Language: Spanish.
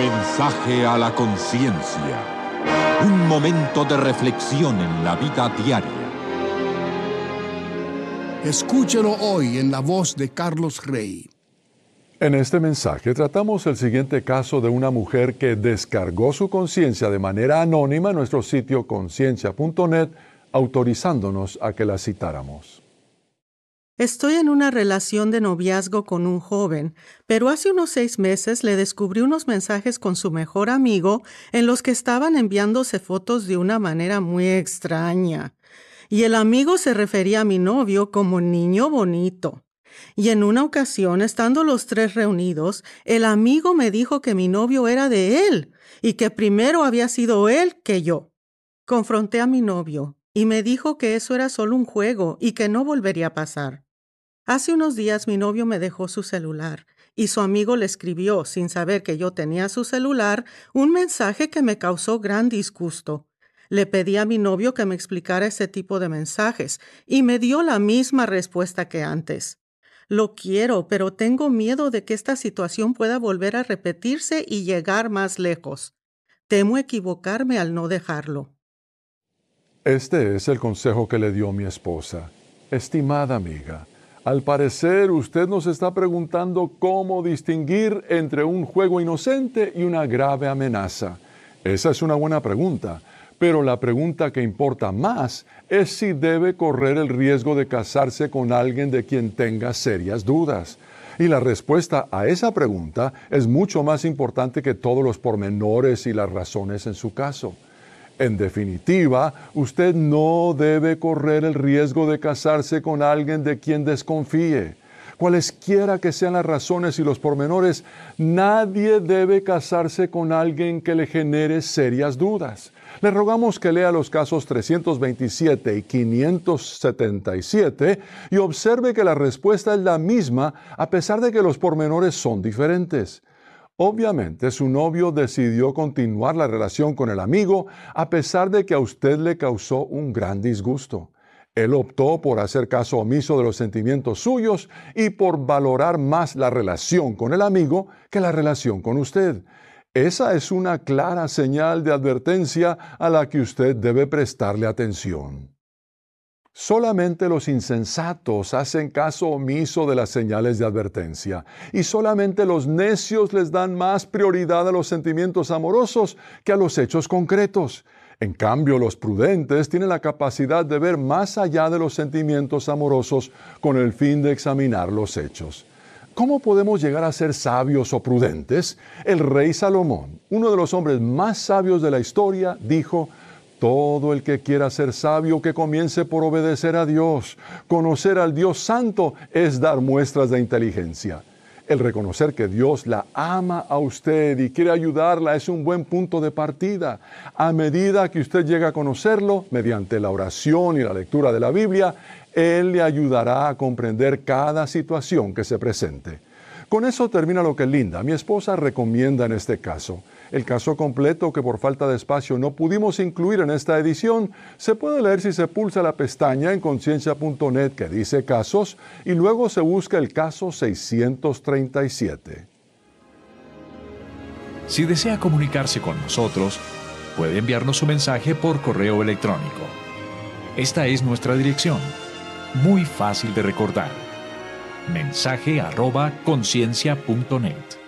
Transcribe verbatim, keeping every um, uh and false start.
Mensaje a la conciencia. Un momento de reflexión en la vida diaria. Escúchelo hoy en la voz de Carlos Rey. En este mensaje tratamos el siguiente caso de una mujer que descargó su conciencia de manera anónima en nuestro sitio conciencia punto net, autorizándonos a que la citáramos. Estoy en una relación de noviazgo con un joven, pero hace unos seis meses le descubrí unos mensajes con su mejor amigo en los que estaban enviándose fotos de una manera muy extraña. Y el amigo se refería a mi novio como niño bonito. Y en una ocasión, estando los tres reunidos, el amigo me dijo que mi novio era de él y que primero había sido él que yo. Confronté a mi novio y me dijo que eso era solo un juego y que no volvería a pasar. Hace unos días mi novio me dejó su celular y su amigo le escribió, sin saber que yo tenía su celular, un mensaje que me causó gran disgusto. Le pedí a mi novio que me explicara ese tipo de mensajes y me dio la misma respuesta que antes. Lo quiero, pero tengo miedo de que esta situación pueda volver a repetirse y llegar más lejos. Temo equivocarme al no dejarlo. Este es el consejo que le dio mi esposa. Estimada amiga, al parecer usted nos está preguntando cómo distinguir entre un juego inocente y una grave amenaza. Esa es una buena pregunta, pero la pregunta que importa más es si debe correr el riesgo de casarse con alguien de quien tenga serias dudas. Y la respuesta a esa pregunta es mucho más importante que todos los pormenores y las razones en su caso. En definitiva, usted no debe correr el riesgo de casarse con alguien de quien desconfíe. Cualesquiera que sean las razones y los pormenores, nadie debe casarse con alguien que le genere serias dudas. Le rogamos que lea los casos trescientos veintisiete y quinientos setenta y siete y observe que la respuesta es la misma a pesar de que los pormenores son diferentes. Obviamente, su novio decidió continuar la relación con el amigo a pesar de que a usted le causó un gran disgusto. Él optó por hacer caso omiso de los sentimientos suyos y por valorar más la relación con el amigo que la relación con usted. Esa es una clara señal de advertencia a la que usted debe prestarle atención. Solamente los insensatos hacen caso omiso de las señales de advertencia, y solamente los necios les dan más prioridad a los sentimientos amorosos que a los hechos concretos. En cambio, los prudentes tienen la capacidad de ver más allá de los sentimientos amorosos con el fin de examinar los hechos. ¿Cómo podemos llegar a ser sabios o prudentes? El rey Salomón, uno de los hombres más sabios de la historia, dijo: todo el que quiera ser sabio, que comience por obedecer a Dios. Conocer al Dios Santo es dar muestras de inteligencia. El reconocer que Dios la ama a usted y quiere ayudarla es un buen punto de partida. A medida que usted llega a conocerlo, mediante la oración y la lectura de la Biblia, Él le ayudará a comprender cada situación que se presente. Con eso termina lo que Linda, mi esposa, recomienda en este caso. El caso completo, que por falta de espacio no pudimos incluir en esta edición, se puede leer si se pulsa la pestaña en conciencia punto net que dice casos y luego se busca el caso seiscientos treinta y siete. Si desea comunicarse con nosotros, puede enviarnos su mensaje por correo electrónico. Esta es nuestra dirección, muy fácil de recordar: mensaje arroba conciencia punto net.